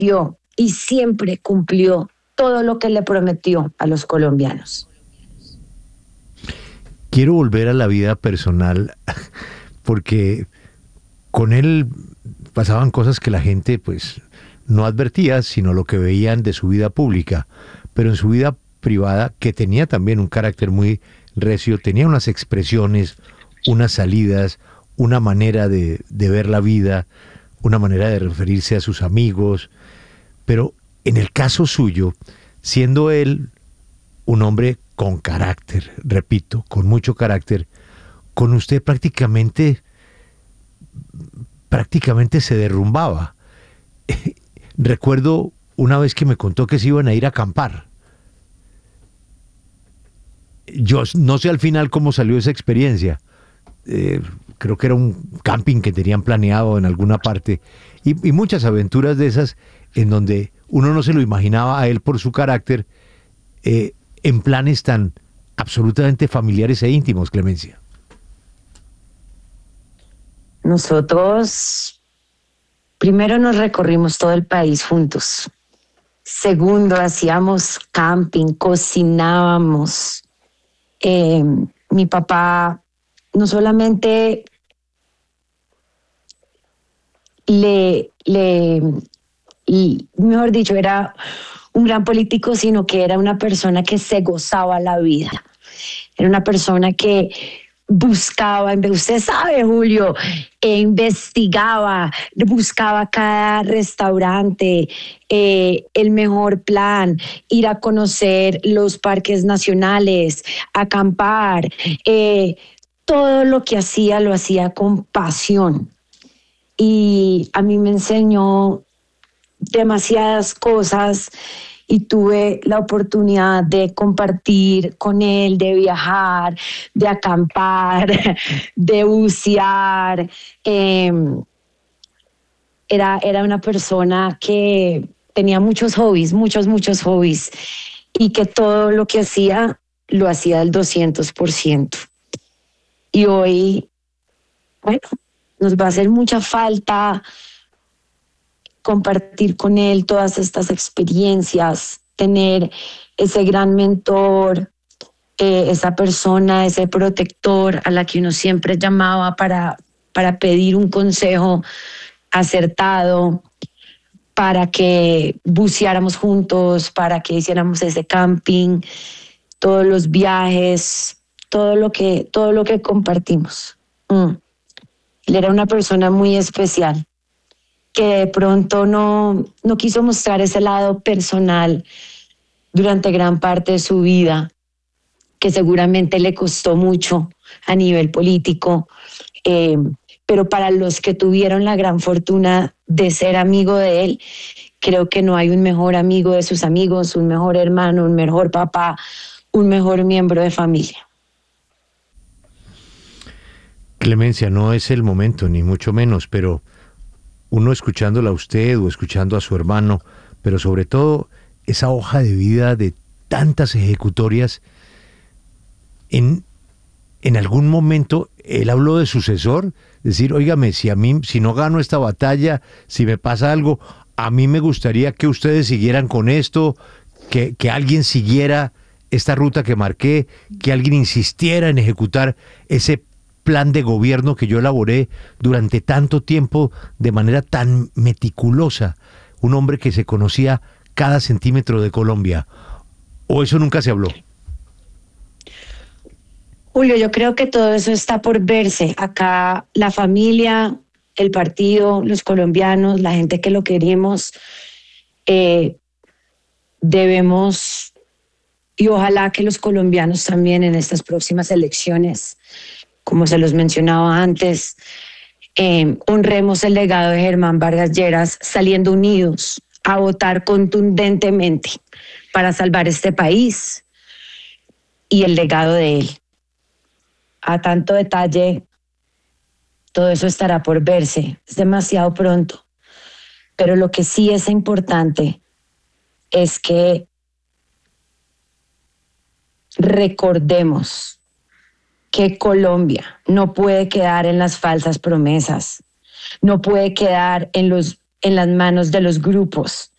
prometió y siempre cumplió todo lo que le prometió a los colombianos. Quiero volver a la vida personal porque con él pasaban cosas que la gente pues no advertía, sino lo que veían de su vida pública. Pero en su vida privada, que tenía también un carácter muy recio, tenía unas expresiones, unas salidas, una manera de ver la vida, una manera de referirse a sus amigos. Pero en el caso suyo, siendo él un hombre con carácter, repito, con mucho carácter, con usted prácticamente se derrumbaba. Recuerdo una vez que me contó que se iban a ir a acampar. Yo no sé al final cómo salió esa experiencia. Creo que era un camping que tenían planeado en alguna parte. Y muchas aventuras de esas en donde uno no se lo imaginaba a él por su carácter, en planes tan absolutamente familiares e íntimos, Clemencia. Nosotros primero nos recorrimos todo el país juntos. Segundo, hacíamos camping, cocinábamos. Mi papá no solamente mejor dicho, era un gran político, sino que era una persona que se gozaba la vida. Era una persona que buscaba, usted sabe, Julio, investigaba, buscaba cada restaurante, el mejor plan, ir a conocer los parques nacionales, acampar, todo lo que hacía lo hacía con pasión. Y a mí me enseñó demasiadas cosas y tuve la oportunidad de compartir con él, de viajar, de acampar, de bucear. Era una persona que tenía muchos hobbies, muchos hobbies, y que todo lo que hacía, lo hacía al 200%. Y hoy, bueno, nos va a hacer mucha falta compartir con él todas estas experiencias, tener ese gran mentor, esa persona, ese protector a la que uno siempre llamaba para pedir un consejo acertado, para que buceáramos juntos, para que hiciéramos ese camping, todos los viajes, todo lo que compartimos. Él era una persona muy especial, que de pronto no quiso mostrar ese lado personal durante gran parte de su vida, que seguramente le costó mucho a nivel político, pero para los que tuvieron la gran fortuna de ser amigo de él, creo que no hay un mejor amigo de sus amigos, un mejor hermano, un mejor papá, un mejor miembro de familia. Clemencia, no es el momento, ni mucho menos, pero uno escuchándola a usted o escuchando a su hermano, pero sobre todo esa hoja de vida de tantas ejecutorias, en algún momento él habló de sucesor, decir, óigame, si no gano esta batalla, si me pasa algo, a mí me gustaría que ustedes siguieran con esto, que alguien siguiera esta ruta que marqué, que alguien insistiera en ejecutar ese plan de gobierno que yo elaboré durante tanto tiempo de manera tan meticulosa, un hombre que se conocía cada centímetro de Colombia. ¿O eso nunca se habló? Julio, yo creo que todo eso está por verse. Acá la familia, el partido, los colombianos, la gente que lo queremos, debemos, y ojalá que los colombianos también en estas próximas elecciones, como se los mencionaba antes, honremos el legado de Germán Vargas Lleras saliendo unidos a votar contundentemente para salvar este país y el legado de él. A tanto detalle, todo eso estará por verse, es demasiado pronto, pero lo que sí es importante es que recordemos que Colombia no puede quedar en las falsas promesas, no puede quedar en los en las manos de los grupos